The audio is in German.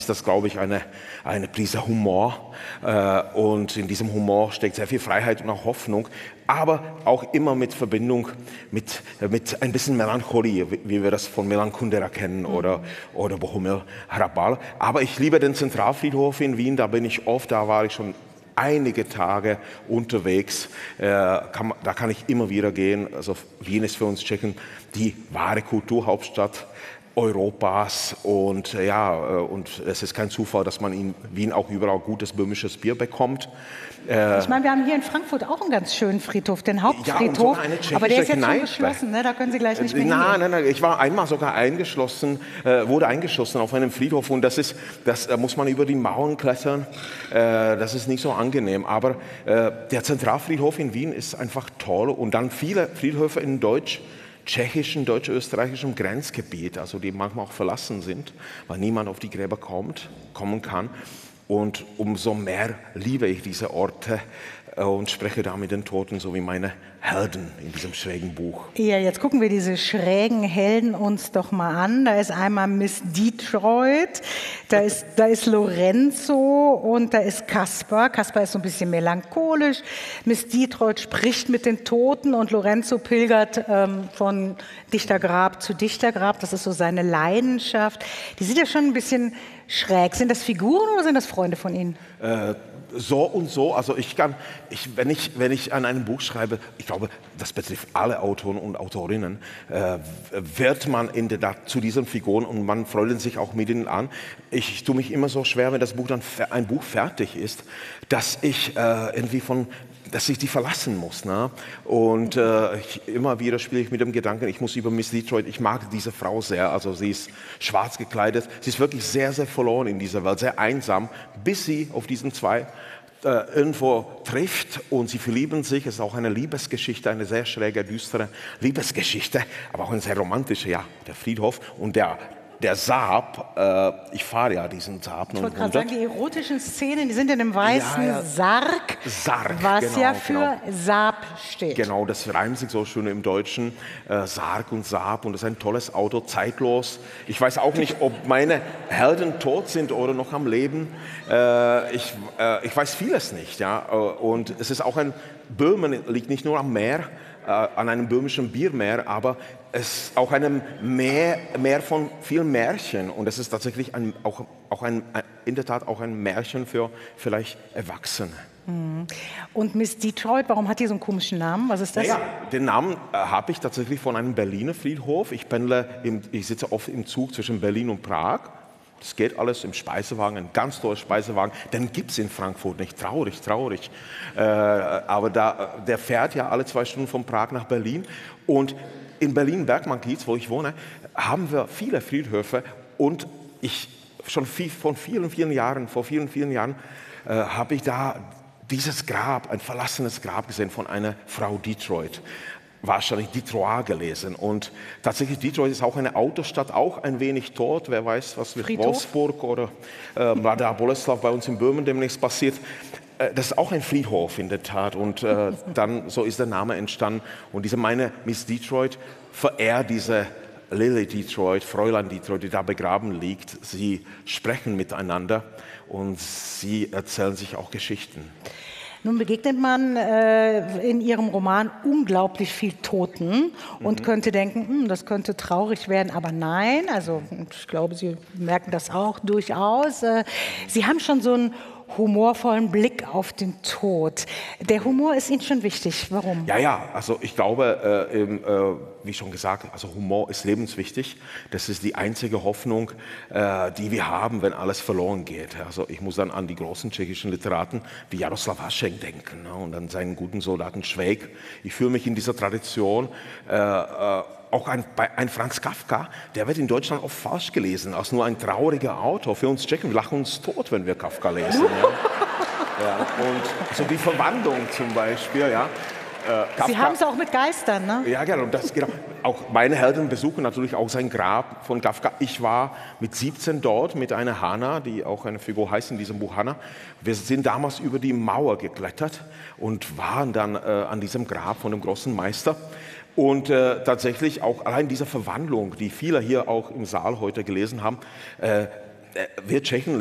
ist das, glaube ich, eine Prise Humor. Und in diesem Humor steckt sehr viel Freiheit und auch Hoffnung, aber auch immer mit Verbindung mit ein bisschen Melancholie, wie wir das von Milan Kundera kennen oder Bohumil Hrabal. Aber ich liebe den Zentralfriedhof in Wien, da war ich schon einige Tage unterwegs, da kann ich immer wieder gehen. Also Wien ist für uns Tschechen die wahre Kulturhauptstadt Europas und und es ist kein Zufall, dass man in Wien auch überall gutes böhmisches Bier bekommt. Ich meine, wir haben hier in Frankfurt auch einen ganz schönen Friedhof, den Hauptfriedhof, aber der ist jetzt schon geschlossen, ne? Da können Sie gleich nicht mehr hingehen. Nein, ich war einmal sogar wurde eingeschlossen auf einem Friedhof und da muss man über die Mauern klettern, das ist nicht so angenehm, aber der Zentralfriedhof in Wien ist einfach toll und dann viele Friedhöfe in deutsch-österreichischem Grenzgebiet, also die manchmal auch verlassen sind, weil niemand auf die Gräber kommen kann. Und umso mehr liebe ich diese Orte und spreche da mit den Toten, so wie meine Helden in diesem schrägen Buch. Ja, jetzt gucken wir diese schrägen Helden uns doch mal an. Da ist einmal Miss Detroit, da ist Lorenzo und da ist Kaspar. Kaspar ist so ein bisschen melancholisch. Miss Detroit spricht mit den Toten und Lorenzo pilgert von Dichtergrab zu Dichtergrab. Das ist so seine Leidenschaft. Die sind ja schon ein bisschen schräg. Sind das Figuren oder sind das Freunde von Ihnen? So und so, also wenn ich an einem Buch schreibe, ich glaube, das betrifft alle Autoren und Autorinnen, wird man in der Tat zu diesen Figuren und man freut sich auch mit ihnen an. Ich tue mich immer so schwer, wenn das Buch dann ein Buch fertig ist, dass ich die verlassen muss. Ne? Und immer wieder spiele ich mit dem Gedanken, ich muss über Miss Detroit, ich mag diese Frau sehr, also sie ist schwarz gekleidet, sie ist wirklich sehr, sehr verloren in dieser Welt, sehr einsam, bis sie auf diesen zwei irgendwo trifft und sie verlieben sich. Es ist auch eine Liebesgeschichte, eine sehr schräge, düstere Liebesgeschichte, aber auch eine sehr romantische, ja, der Friedhof und der Saab, ich fahre ja diesen Saab 900. Ich wollte gerade sagen, die erotischen Szenen, die sind in dem weißen Sarg, was genau, ja für Saab steht. Genau, das reimt sich so schön im Deutschen, Sarg und Saab und das ist ein tolles Auto, zeitlos. Ich weiß auch nicht, ob meine Helden tot sind oder noch am Leben. Ich weiß vieles nicht, ja. Und es ist auch Böhmen liegt nicht nur am Meer, an einem böhmischen Biermeer, aber es ist auch einem Meer von vielen Märchen und es ist tatsächlich in der Tat auch ein Märchen für vielleicht Erwachsene. Und Miss Detroit, warum hat die so einen komischen Namen? Was ist das? Ja, den Namen habe ich tatsächlich von einem Berliner Friedhof. Ich sitze oft im Zug zwischen Berlin und Prag. Das geht alles im Speisewagen, ein ganz toller Speisewagen. Den gibt es in Frankfurt nicht. Traurig. Aber der fährt ja alle 2 Stunden von Prag nach Berlin. Und in Berlin-Bergmann-Kiez, wo ich wohne, haben wir viele Friedhöfe. Und vor vielen Jahren, habe ich da dieses Grab, ein verlassenes Grab gesehen von einer Frau Detroit. Wahrscheinlich Detroit gelesen. Und tatsächlich, Detroit ist auch eine Autostadt, auch ein wenig tot. Wer weiß, was mit Wolfsburg oder Mladá Boleslav bei uns in Böhmen demnächst passiert. Das ist auch ein Friedhof in der Tat. Und dann so ist der Name entstanden. Und meine Miss Detroit verehrt diese Lily Detroit, Fräulein Detroit, die da begraben liegt. Sie sprechen miteinander und sie erzählen sich auch Geschichten. Nun begegnet man in Ihrem Roman unglaublich viel Toten und könnte denken, das könnte traurig werden, aber nein, also ich glaube, Sie merken das auch durchaus. Sie haben schon so einen humorvollen Blick auf den Tod. Der Humor ist Ihnen schon wichtig. Warum? Ja, also ich glaube, wie schon gesagt, also Humor ist lebenswichtig. Das ist die einzige Hoffnung, die wir haben, wenn alles verloren geht. Also ich muss dann an die großen tschechischen Literaten wie Jaroslav Hašek denken, ne? Und an seinen guten Soldaten Švejk. Ich fühle mich in dieser Tradition. Auch ein Franz Kafka, der wird in Deutschland oft falsch gelesen, als nur ein trauriger Autor. Für uns Tschechen, wir lachen uns tot, wenn wir Kafka lesen. Ja. Und so die Verwandlung zum Beispiel, ja. Kafka, Sie haben es auch mit Geistern, ne? Ja, genau. Auch meine Helden besuchen natürlich auch sein Grab von Kafka. Ich war mit 17 dort mit einer Hanna, die auch eine Figur heißt in diesem Buch Hanna. Wir sind damals über die Mauer geklettert und waren dann an diesem Grab von dem großen Meister. Und tatsächlich auch allein diese Verwandlung, die viele hier auch im Saal heute gelesen haben, wir Tschechen